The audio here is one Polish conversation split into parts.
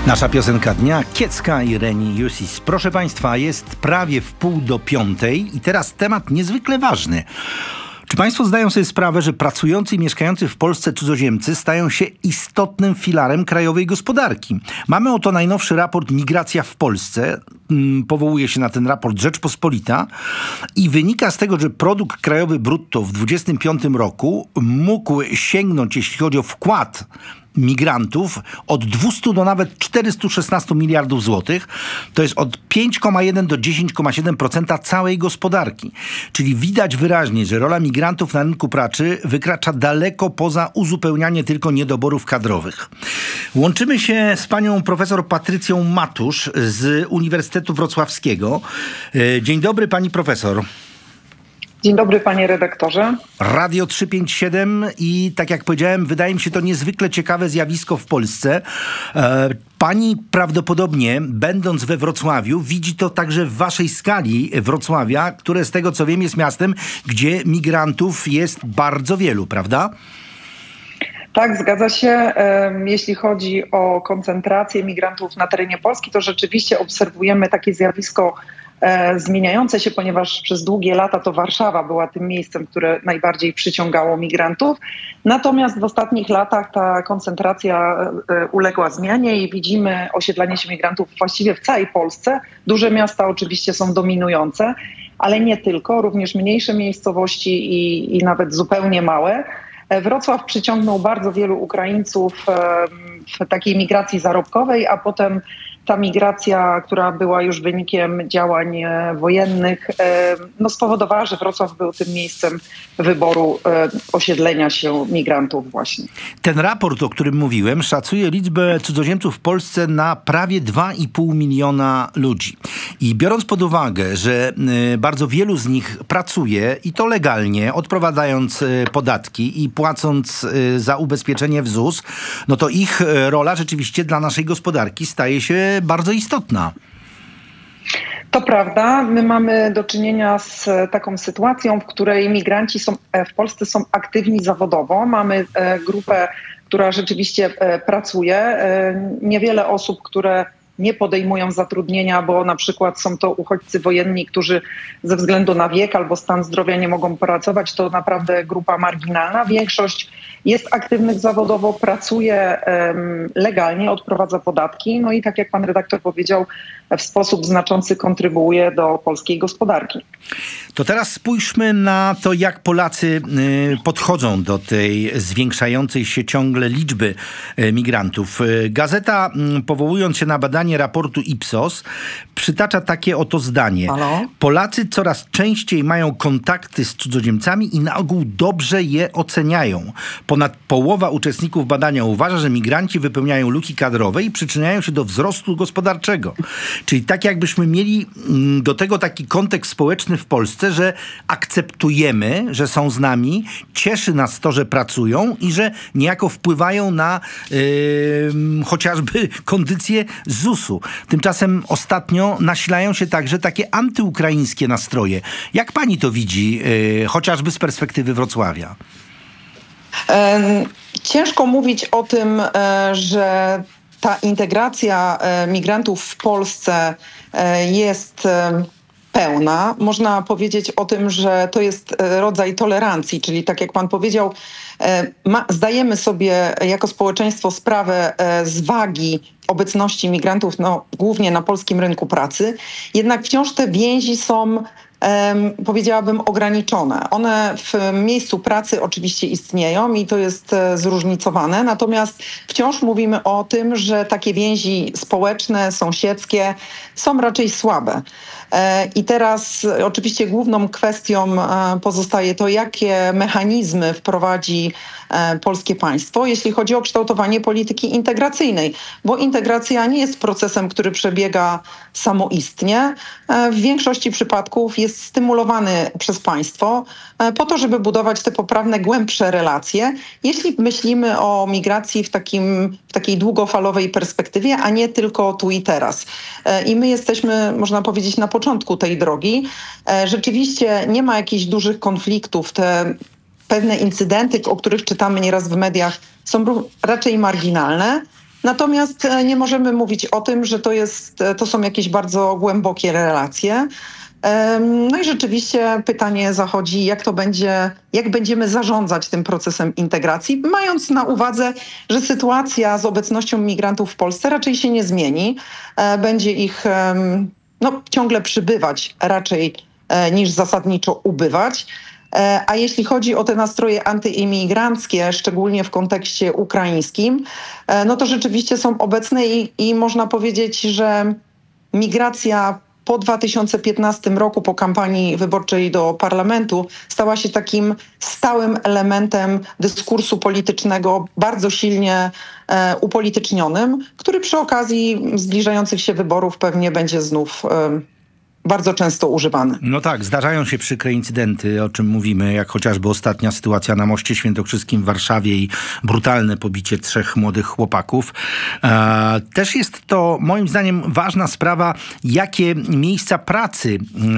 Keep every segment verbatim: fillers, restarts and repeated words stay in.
Nasza piosenka dnia, Kiecka i Reni Jusis. Proszę Państwa, jest prawie w pół do piątej i teraz temat niezwykle ważny. Czy Państwo zdają sobie sprawę, że pracujący i mieszkający w Polsce cudzoziemcy stają się istotnym filarem krajowej gospodarki? Mamy oto najnowszy raport Migracja w Polsce. Powołuje się na ten raport Rzeczpospolita i wynika z tego, że produkt krajowy brutto w dwudziestym piątym roku mógł sięgnąć, jeśli chodzi o wkład migrantów, od dwieście do nawet czterysta szesnaście miliardów złotych. To jest od pięć przecinek jeden do dziesięć przecinek siedem procent całej gospodarki. Czyli widać wyraźnie, że rola migrantów na rynku pracy wykracza daleko poza uzupełnianie tylko niedoborów kadrowych. Łączymy się z panią profesor Patrycją Matusz z Uniwersytetu Wrocławskiego. Dzień dobry, pani profesor. Dzień dobry, panie redaktorze. Radio trzysta pięćdziesiąt siedem i tak jak powiedziałem, wydaje mi się to niezwykle ciekawe zjawisko w Polsce. Pani prawdopodobnie, będąc we Wrocławiu, widzi to także w waszej skali Wrocławia, które z tego co wiem jest miastem, gdzie migrantów jest bardzo wielu, prawda? Tak, zgadza się. Jeśli chodzi o koncentrację migrantów na terenie Polski, to rzeczywiście obserwujemy takie zjawisko zmieniające się, ponieważ przez długie lata to Warszawa była tym miejscem, które najbardziej przyciągało migrantów. Natomiast w ostatnich latach ta koncentracja uległa zmianie i widzimy osiedlanie się migrantów właściwie w całej Polsce. Duże miasta oczywiście są dominujące, ale nie tylko, również mniejsze miejscowości i, i nawet zupełnie małe. Wrocław przyciągnął bardzo wielu Ukraińców w takiej migracji zarobkowej, a potem ta migracja, która była już wynikiem działań wojennych, no spowodowała, że Wrocław był tym miejscem wyboru osiedlenia się migrantów właśnie. Ten raport, o którym mówiłem, szacuje liczbę cudzoziemców w Polsce na prawie dwa i pół miliona ludzi. I biorąc pod uwagę, że bardzo wielu z nich pracuje i to legalnie, odprowadzając podatki i płacąc za ubezpieczenie w Z U S, no to ich rola rzeczywiście dla naszej gospodarki staje się bardzo istotna. To prawda. My mamy do czynienia z taką sytuacją, w której migranci są, w Polsce są aktywni zawodowo. Mamy grupę, która rzeczywiście pracuje. Niewiele osób, które nie podejmują zatrudnienia, bo na przykład są to uchodźcy wojenni, którzy ze względu na wiek albo stan zdrowia nie mogą pracować. To naprawdę grupa marginalna. Większość jest aktywnych zawodowo, pracuje um, legalnie, odprowadza podatki. No i tak jak pan redaktor powiedział, w sposób znaczący kontrybuuje do polskiej gospodarki. To teraz spójrzmy na to, jak Polacy y, podchodzą do tej zwiększającej się ciągle liczby y, migrantów. Y, Gazeta, y, powołując się na badanie raportu Ipsos, przytacza takie oto zdanie. Halo? Polacy coraz częściej mają kontakty z cudzoziemcami i na ogół dobrze je oceniają. Ponad połowa uczestników badania uważa, że migranci wypełniają luki kadrowe i przyczyniają się do wzrostu gospodarczego. Czyli tak jakbyśmy mieli do tego taki kontekst społeczny w Polsce, że akceptujemy, że są z nami, cieszy nas to, że pracują i że niejako wpływają na yy, chociażby kondycję Z U S u. Tymczasem ostatnio nasilają się także takie antyukraińskie nastroje. Jak pani to widzi, yy, chociażby z perspektywy Wrocławia? Ciężko mówić o tym, że ta integracja migrantów w Polsce jest pełna. Można powiedzieć o tym, że to jest rodzaj tolerancji, czyli tak jak pan powiedział, ma, zdajemy sobie jako społeczeństwo sprawę z wagi obecności migrantów, no, głównie na polskim rynku pracy. Jednak wciąż te więzi są Um, powiedziałabym ograniczone. One w miejscu pracy oczywiście istnieją i to jest e, zróżnicowane, natomiast wciąż mówimy o tym, że takie więzi społeczne, sąsiedzkie są raczej słabe. E, I teraz e, oczywiście główną kwestią e, pozostaje to, jakie mechanizmy wprowadzi e, polskie państwo, jeśli chodzi o kształtowanie polityki integracyjnej, bo integracja nie jest procesem, który przebiega samoistnie. E, w większości przypadków jest jest stymulowany przez państwo po to, żeby budować te poprawne, głębsze relacje, jeśli myślimy o migracji w, takim, w takiej długofalowej perspektywie, a nie tylko tu i teraz. I my jesteśmy, można powiedzieć, na początku tej drogi. Rzeczywiście nie ma jakichś dużych konfliktów. Te pewne incydenty, o których czytamy nieraz w mediach, są raczej marginalne. Natomiast nie możemy mówić o tym, że to jest, to są jakieś bardzo głębokie relacje. No i rzeczywiście pytanie zachodzi, jak to będzie, jak będziemy zarządzać tym procesem integracji, mając na uwadze, że sytuacja z obecnością migrantów w Polsce raczej się nie zmieni. Będzie ich no, ciągle przybywać raczej niż zasadniczo ubywać. A jeśli chodzi o te nastroje antyimigranckie, szczególnie w kontekście ukraińskim, no to rzeczywiście są obecne i, i można powiedzieć, że migracja po dwa tysiące piętnastym roku, po kampanii wyborczej do parlamentu, stała się takim stałym elementem dyskursu politycznego, bardzo silnie e, upolitycznionym, który przy okazji zbliżających się wyborów pewnie będzie znów e, bardzo często używany. No tak, zdarzają się przykre incydenty, o czym mówimy, jak chociażby ostatnia sytuacja na Moście Świętokrzyskim w Warszawie i brutalne pobicie trzech młodych chłopaków. E, też jest to moim zdaniem ważna sprawa, jakie miejsca pracy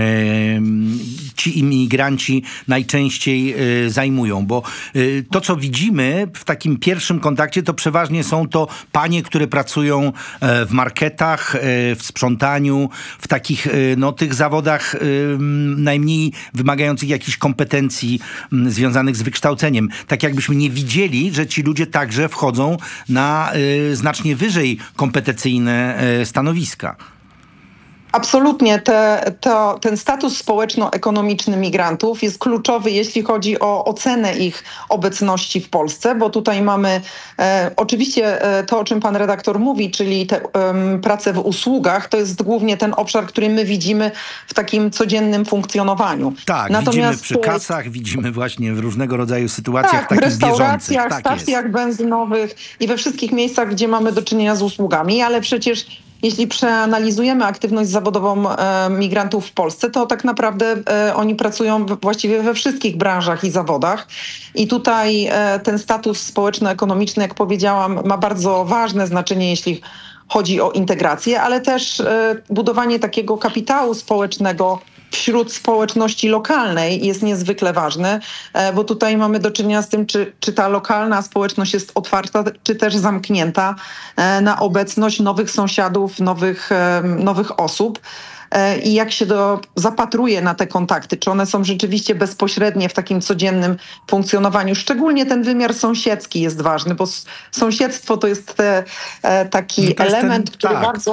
e, ci imigranci najczęściej e, zajmują, bo e, to, co widzimy w takim pierwszym kontakcie, to przeważnie są to panie, które pracują e, w marketach, e, w sprzątaniu, w takich e, no, tych zawodach y, najmniej wymagających jakichś kompetencji y, związanych z wykształceniem. Tak jakbyśmy nie widzieli, że ci ludzie także wchodzą na y, znacznie wyżej kompetencyjne y, stanowiska. Absolutnie. Te, to, ten status społeczno-ekonomiczny migrantów jest kluczowy, jeśli chodzi o ocenę ich obecności w Polsce, bo tutaj mamy e, oczywiście e, to, o czym pan redaktor mówi, czyli te e, prace w usługach, to jest głównie ten obszar, który my widzimy w takim codziennym funkcjonowaniu. Tak, Natomiast widzimy przy kasach, widzimy właśnie w różnego rodzaju sytuacjach tak, takich w restauracjach, tak stacjach jest. benzynowych i we wszystkich miejscach, gdzie mamy do czynienia z usługami, ale przecież jeśli przeanalizujemy aktywność zawodową e, migrantów w Polsce, to tak naprawdę e, oni pracują w, właściwie we wszystkich branżach i zawodach. I tutaj e, ten status społeczno-ekonomiczny, jak powiedziałam, ma bardzo ważne znaczenie, jeśli chodzi o integrację, ale też e, budowanie takiego kapitału społecznego wśród społeczności lokalnej jest niezwykle ważny, bo tutaj mamy do czynienia z tym, czy, czy ta lokalna społeczność jest otwarta, czy też zamknięta na obecność nowych sąsiadów, nowych, nowych osób. I jak się do, zapatruje na te kontakty, czy one są rzeczywiście bezpośrednie w takim codziennym funkcjonowaniu. Szczególnie ten wymiar sąsiedzki jest ważny, bo sąsiedztwo to jest te, taki no to jest element, ten, który tak. bardzo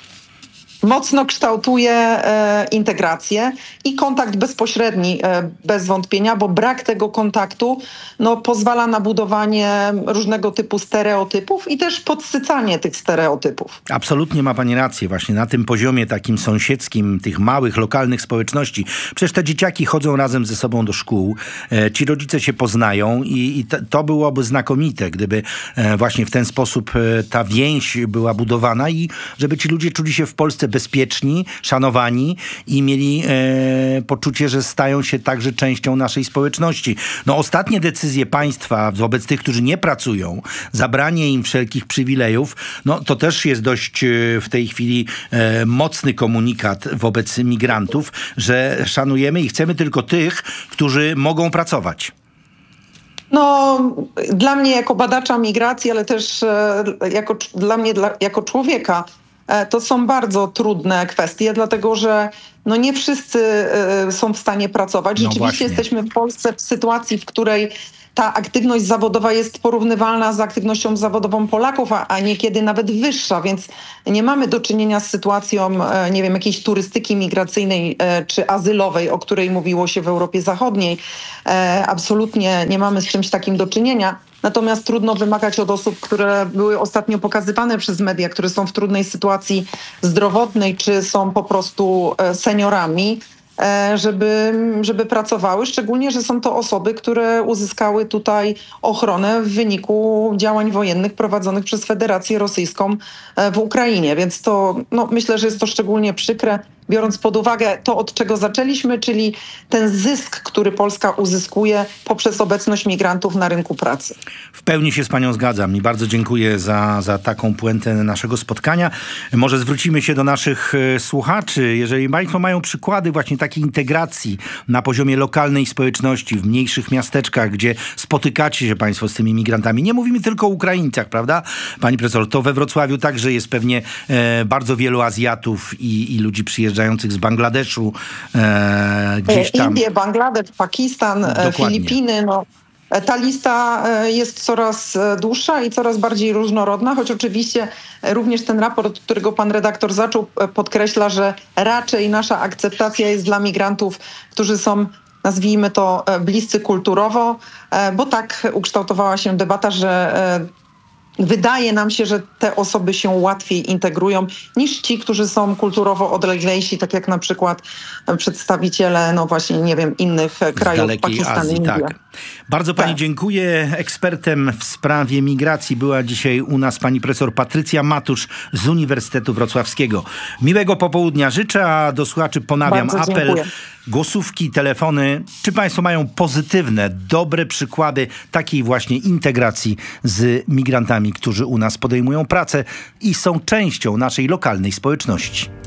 mocno kształtuje e, integrację i kontakt bezpośredni e, bez wątpienia, bo brak tego kontaktu no, pozwala na budowanie różnego typu stereotypów i też podsycanie tych stereotypów. Absolutnie ma pani rację właśnie na tym poziomie takim sąsiedzkim, tych małych, lokalnych społeczności. Przecież te dzieciaki chodzą razem ze sobą do szkół, e, ci rodzice się poznają i, i to, to byłoby znakomite, gdyby e, właśnie w ten sposób e, ta więź była budowana i żeby ci ludzie czuli się w Polsce bezpieczni, szanowani i mieli e, poczucie, że stają się także częścią naszej społeczności. No ostatnie decyzje państwa wobec tych, którzy nie pracują, zabranie im wszelkich przywilejów, no to też jest dość e, w tej chwili e, mocny komunikat wobec migrantów, że szanujemy i chcemy tylko tych, którzy mogą pracować. No, dla mnie jako badacza migracji, ale też e, jako, dla mnie dla, jako człowieka, to są bardzo trudne kwestie, dlatego że no nie wszyscy y, są w stanie pracować. Rzeczywiście no jesteśmy w Polsce w sytuacji, w której ta aktywność zawodowa jest porównywalna z aktywnością zawodową Polaków, a, a niekiedy nawet wyższa, więc nie mamy do czynienia z sytuacją, e, nie wiem, jakiejś turystyki migracyjnej e, czy azylowej, o której mówiło się w Europie Zachodniej. E, absolutnie nie mamy z czymś takim do czynienia. Natomiast trudno wymagać od osób, które były ostatnio pokazywane przez media, które są w trudnej sytuacji zdrowotnej, czy są po prostu seniorami, żeby, żeby pracowały. Szczególnie, że są to osoby, które uzyskały tutaj ochronę w wyniku działań wojennych prowadzonych przez Federację Rosyjską w Ukrainie. Więc to no, myślę, że jest to szczególnie przykre. biorąc pod uwagę to, od czego zaczęliśmy, czyli ten zysk, który Polska uzyskuje poprzez obecność migrantów na rynku pracy. W pełni się z panią zgadzam i bardzo dziękuję za, za taką puentę naszego spotkania. Może zwrócimy się do naszych e, słuchaczy. Jeżeli państwo mają przykłady właśnie takiej integracji na poziomie lokalnej społeczności, w mniejszych miasteczkach, gdzie spotykacie się państwo z tymi migrantami. Nie mówimy tylko o Ukraińcach, prawda? Pani profesor, to we Wrocławiu także jest pewnie e, bardzo wielu Azjatów i, i ludzi przyjeżdżających z Bangladeszu. E, gdzieś tam. Indie, Bangladesz, Pakistan, Dokładnie. Filipiny, no. Ta lista jest coraz dłuższa i coraz bardziej różnorodna, choć oczywiście również ten raport, od którego pan redaktor zaczął, podkreśla, że raczej nasza akceptacja jest dla migrantów, którzy są, nazwijmy to, bliscy kulturowo, bo tak ukształtowała się debata, że wydaje nam się, że te osoby się łatwiej integrują niż ci, którzy są kulturowo odleglejsi, tak jak na przykład przedstawiciele, no właśnie, nie wiem, innych krajów, Pakistan, Azji, India. tak. Bardzo pani Tak. dziękuję. Ekspertem w sprawie migracji była dzisiaj u nas pani profesor Patrycja Matusz z Uniwersytetu Wrocławskiego. Miłego popołudnia życzę, a do słuchaczy ponawiam Bardzo apel. dziękuję. Głosówki, telefony. Czy państwo mają pozytywne, dobre przykłady takiej właśnie integracji z migrantami, którzy u nas podejmują pracę i są częścią naszej lokalnej społeczności?